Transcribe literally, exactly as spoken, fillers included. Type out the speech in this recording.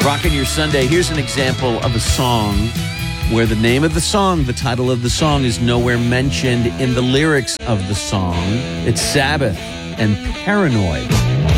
Rockin' Your Sunday. Here's an example of a song where the name of the song, the title of the song, is nowhere mentioned in the lyrics of the song. It's Sabbath and Paranoid.